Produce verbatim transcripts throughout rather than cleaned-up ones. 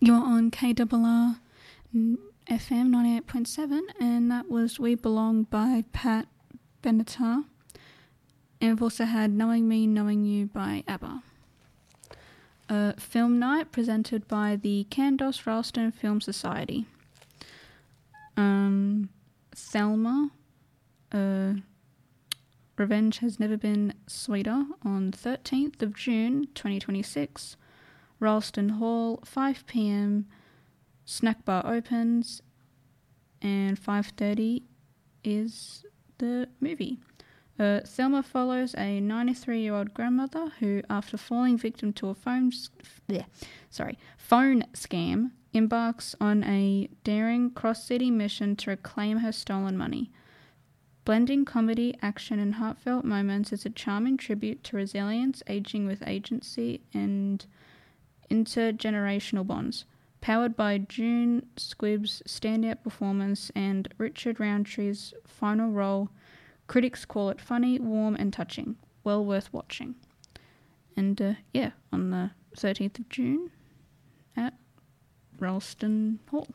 You're on K R R F M ninety-eight point seven, and that was We Belong by Pat Benatar. And we've also had Knowing Me, Knowing You by ABBA. A film night presented by the Kandos Ralston Film Society. Um, Thelma, uh, Revenge Has Never Been Sweeter on thirteenth of June twenty twenty-six. Ralston Hall, five p.m. Snack bar opens, and five thirty is the movie. Uh, Thelma follows a ninety-three-year-old grandmother who, after falling victim to a phone, yeah, sorry, phone scam, embarks on a daring cross-city mission to reclaim her stolen money. Blending comedy, action, and heartfelt moments is a charming tribute to resilience, aging with agency, and intergenerational bonds. Powered by June Squibb's standout performance and Richard Roundtree's final role, critics call it funny, warm, and touching. Well worth watching. And, uh, yeah, on the thirteenth of June at Ralston Hall.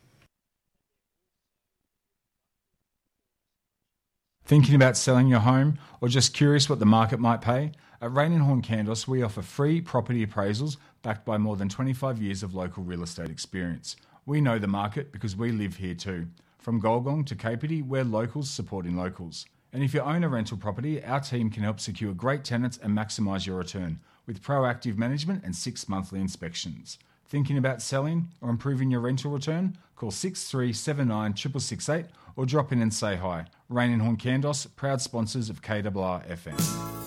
Thinking about selling your home or just curious what the market might pay? At Rain and Horn Kandos, we offer free property appraisals backed by more than twenty-five years of local real estate experience. We know the market because we live here too. From Golgong to Kapiti, we're locals supporting locals. And if you own a rental property, our team can help secure great tenants and maximise your return with proactive management and six monthly inspections. Thinking about selling or improving your rental return? Call six three seven nine six six eight or drop in and say hi. Rain and Horn Kandos, proud sponsors of K R R F M.